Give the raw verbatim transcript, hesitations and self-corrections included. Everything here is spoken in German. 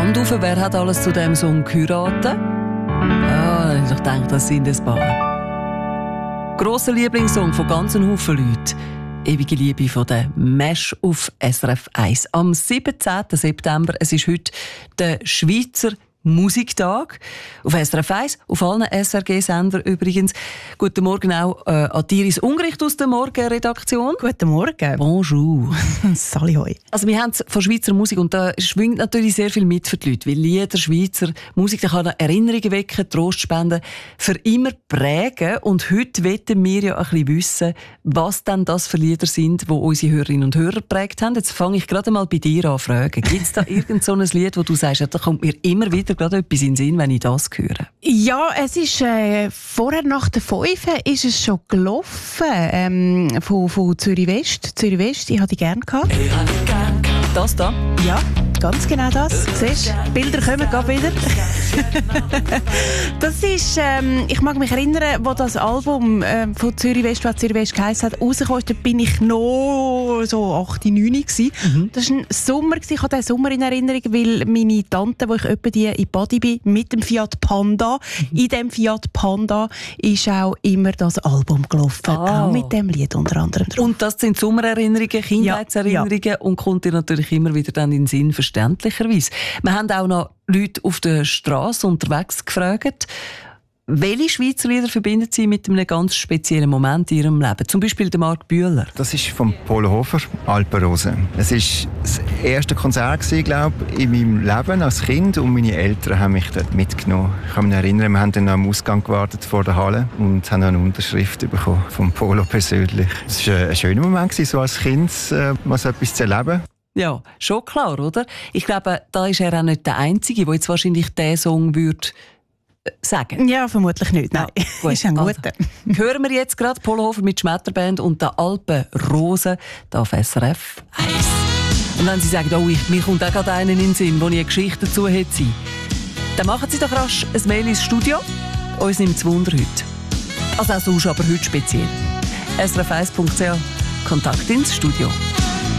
Hand auf, wer hat alles zu diesem Song geheiratet? Ah, ich denke, das sind ein paar. Grosser Lieblingssong von ganzen Haufen Leuten. Ewige Liebe von der Mesh auf S R F eins. Am siebzehnten September, es ist heute der Schweizer Musiktag. Auf S R F eins, auf allen S R G-Sendern übrigens. Guten Morgen auch äh, an Iris Ungricht aus der Morgenredaktion. Guten Morgen. Bonjour. Sali hoi. Also wir haben es von Schweizer Musik und da schwingt natürlich sehr viel mit für die Leute, weil jeder Schweizer Musik, der kann Erinnerungen wecken, Trost spenden, für immer prägen. Und heute wollen wir ja ein bisschen wissen, was denn das für Lieder sind, die unsere Hörerinnen und Hörer geprägt haben. Jetzt fange ich gerade mal bei dir an zu fragen. Gibt es da irgend so ein Lied, wo du sagst, ja, da kommt mir immer wieder gerade etwas in den Sinn, wenn ich das höre? Ja, es ist äh, vorher nach der fünf ist es schon gelaufen, ähm, von, von Zürich West. Zürich West, ich hatte die gerne gehabt. Das da? Ja, ganz genau das. Siehst du, Bilder kommen gerade wieder. Das ist, ähm, ich mag mich erinnern, wo das Album ähm, von Zürich West, was Zürich West geheißen hat, rausgekommen ist, da bin ich noch so acht, neun gewesen. Mhm. Das war ein Sommer gewesen. Ich habe diesen Sommer in Erinnerung, weil meine Tante, wo ich etwa die in Badi bin, mit dem Fiat Panda, mhm. in dem Fiat Panda ist auch immer das Album gelaufen. Oh. Auch mit dem Lied unter anderem drauf. Und das sind Sommererinnerungen, Kindheitserinnerungen ja, ja. und kommt dir natürlich immer wieder dann in den Sinn, verständlicherweise. Wir haben auch noch Leute auf der Straße unterwegs gefragt, welche Schweizer Lieder verbinden sie mit einem ganz speziellen Moment in ihrem Leben? Zum Beispiel der Marc Bühler. Das ist von Polo Hofer, Alpenrose. Es war das erste Konzert, glaube ich, in meinem Leben als Kind und meine Eltern haben mich dort mitgenommen. Ich kann mich erinnern, wir haben dann am Ausgang gewartet vor der Halle und haben eine Unterschrift bekommen vom Polo persönlich. Es war ein schöner Moment, so als Kind mal so etwas zu erleben. Ja, schon klar, oder? Ich glaube, da ist er auch nicht der Einzige, der jetzt wahrscheinlich diesen Song würde sagen. Ja, vermutlich nicht. Nein, ja, gut. Ist ein guter. Also, hören wir jetzt gerade Polo Hofer mit Schmetterband und der Alpenrose da auf S R F eins. Und wenn Sie sagen, oh, ich, mir kommt auch gerade einen in den Sinn, wo ich eine Geschichte dazu hätte, dann machen Sie doch rasch ein Mail ins Studio. Uns nimmt es Wunder heute. Also auch sonst, aber heute speziell. S R F eins punkt c h, Kontakt ins Studio.